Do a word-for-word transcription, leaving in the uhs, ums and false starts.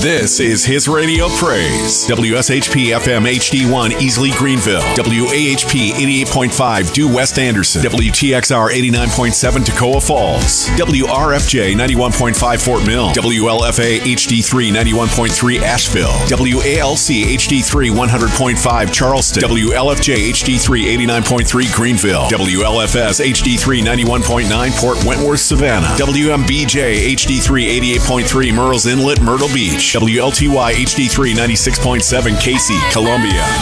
This is His Radio Praise. W S H P F M H D one, Easley, Greenville. W A H P eighty-eight point five, Due West Anderson. W T X R eighty-nine point seven, Toccoa Falls. W R F J ninety-one point five, Fort Mill. W L F A H D three, ninety-one point three, Asheville. W A L C H D three, one hundred point five, Charleston. W L F J H D three, eighty-nine point three, Greenville. W L F S H D three, ninety-one point nine, Port Wentworth, Savannah. W M B J H D three, eighty-eight point three, Murrells Inlet, Myrtle Beach. W L T Y H D three, ninety-six point seven, Casey, Columbia.